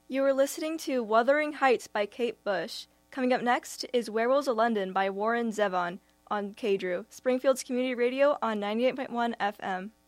You are listening to Wuthering Heights by Kate Bush. Coming up next is Werewolves of London by Warren Zevon on KDRU, Springfield's community radio on 98.1 FM.